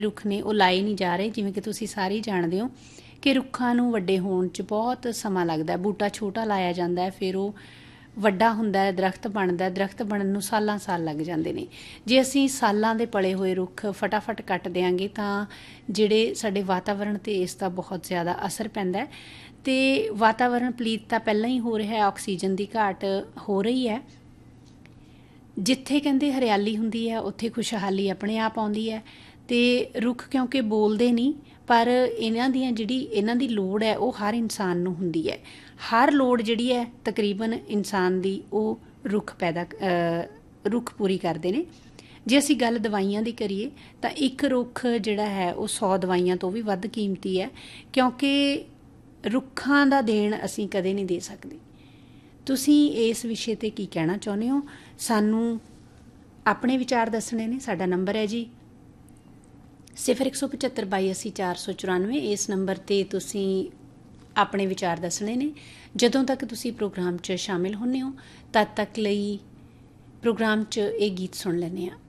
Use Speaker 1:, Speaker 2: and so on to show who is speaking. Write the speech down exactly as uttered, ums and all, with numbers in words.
Speaker 1: ਰੁੱਖ ਨੇ ਉਹ ਲਾਏ ਨਹੀਂ ਜਾ ਰਹੇ। ਜਿਵੇਂ ਕਿ ਤੁਸੀਂ ਸਾਰੇ ਹੀ ਜਾਣਦੇ ਹੋ ਕਿ ਰੁੱਖਾਂ ਨੂੰ ਵੱਡੇ ਹੋਣ 'ਚ ਬਹੁਤ ਸਮਾਂ ਲੱਗਦਾ। ਬੂਟਾ ਛੋਟਾ ਲਾਇਆ ਜਾਂਦਾ ਹੈ, ਫਿਰ ਉਹ ਵੱਡਾ ਹੁੰਦਾ ਹੈ, ਦਰਖਤ ਬਣਦਾ। ਦਰਖਤ ਬਣਨ ਨੂੰ ਸਾਲਾਂ ਸਾਲ ਲੱਗ ਜਾਂਦੇ ਨੇ। ਜੇ ਅਸੀਂ ਸਾਲਾਂ ਦੇ ਪਲੇ ਹੋਏ ਰੁੱਖ ਫਟਾਫਟ ਕੱਟ ਦਿਆਂਗੇ ਤਾਂ ਜਿਹੜੇ ਸਾਡੇ ਵਾਤਾਵਰਣ 'ਤੇ ਇਸ ਦਾ ਬਹੁਤ ਜ਼ਿਆਦਾ ਅਸਰ ਪੈਂਦਾ ਅਤੇ ਵਾਤਾਵਰਣ ਪਲੀਤ ਤਾਂ ਪਹਿਲਾਂ ਹੀ ਹੋ ਰਿਹਾ, ਆਕਸੀਜਨ ਦੀ ਘਾਟ ਹੋ ਰਹੀ ਹੈ। ਜਿੱਥੇ ਕਹਿੰਦੇ ਹਰਿਆਲੀ ਹੁੰਦੀ ਹੈ ਉੱਥੇ ਖੁਸ਼ਹਾਲੀ ਆਪਣੇ ਆਪ ਆਉਂਦੀ ਹੈ। ਅਤੇ ਰੁੱਖ ਕਿਉਂਕਿ ਬੋਲਦੇ ਨਹੀਂ, ਪਰ ਇਹਨਾਂ ਦੀਆਂ ਜਿਹੜੀ ਇਹਨਾਂ ਦੀ ਲੋੜ ਹੈ ਉਹ ਹਰ ਇਨਸਾਨ ਨੂੰ ਹੁੰਦੀ ਹੈ। ਹਰ ਲੋੜ ਜਿਹੜੀ ਹੈ ਤਕਰੀਬਨ ਇਨਸਾਨ ਦੀ ਉਹ ਰੁੱਖ ਪੈਦਾ ਰੁੱਖ ਪੂਰੀ ਕਰਦੇ ਨੇ। ਜੇ ਅਸੀਂ ਗੱਲ ਦਵਾਈਆਂ ਦੀ ਕਰੀਏ ਤਾਂ ਇੱਕ ਰੁੱਖ ਜਿਹੜਾ ਹੈ ਉਹ ਸੌ ਦਵਾਈਆਂ ਤੋਂ ਵੀ ਵੱਧ ਕੀਮਤੀ ਹੈ, ਕਿਉਂਕਿ ਰੁੱਖਾਂ ਦਾ ਦੇਣ ਅਸੀਂ ਕਦੇ ਨਹੀਂ ਦੇ ਸਕਦੇ। ਤੁਸੀਂ ਇਸ ਵਿਸ਼ੇ 'ਤੇ ਕੀ ਕਹਿਣਾ ਚਾਹੁੰਦੇ ਹੋ? ਸਾਨੂੰ ਆਪਣੇ ਵਿਚਾਰ ਦੱਸਣੇ ਨੇ। ਸਾਡਾ ਨੰਬਰ ਹੈ ਜੀ ਸਿਫਰ ਇੱਕ ਸੌ ਪਝੱਤਰ ਬਾਈ ਅੱਸੀ ਚਾਰ ਸੌ ਚੁਰਾਨਵੇਂ। ਇਸ ਨੰਬਰ 'ਤੇ ਤੁਸੀਂ ਆਪਣੇ ਵਿਚਾਰ ਦੱਸਣੇ ਨੇ। ਜਦੋਂ ਤੱਕ ਤੁਸੀਂ ਪ੍ਰੋਗਰਾਮ 'ਚ ਸ਼ਾਮਿਲ ਹੁੰਦੇ ਹੋ ਤਦ ਤੱਕ ਲਈ ਪ੍ਰੋਗਰਾਮ 'ਚ ਇਹ ਗੀਤ ਸੁਣ ਲੈਂਦੇ ਹਾਂ।